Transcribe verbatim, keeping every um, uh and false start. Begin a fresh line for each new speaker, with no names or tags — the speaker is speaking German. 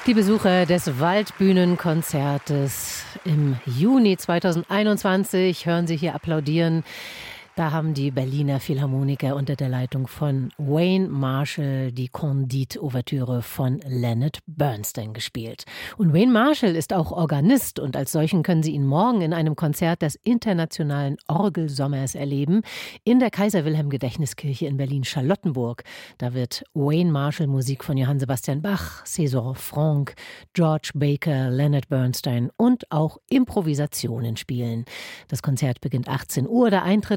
Die Besucher des Waldbühnenkonzertes im Juni zweitausendeinundzwanzig hören Sie hier applaudieren. Da haben die Berliner Philharmoniker unter der Leitung von Wayne Marshall die Candide-Ouvertüre von Leonard Bernstein gespielt. Und Wayne Marshall ist auch Organist und als solchen können Sie ihn morgen in einem Konzert des Internationalen Orgelsommers erleben in der Kaiser-Wilhelm-Gedächtniskirche in Berlin-Charlottenburg. Da wird Wayne Marshall Musik von Johann Sebastian Bach, César Franck, George Baker, Leonard Bernstein und auch Improvisationen spielen. Das Konzert beginnt achtzehn Uhr. Der Eintritt